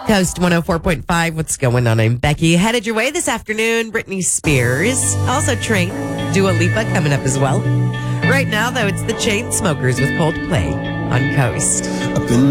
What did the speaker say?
Coast 104.5. What's going on? I'm Becky. Headed your way this afternoon. Britney Spears. Also Train. Dua Lipa coming up as well. Right now, though, it's the Chainsmokers with Coldplay on Coast.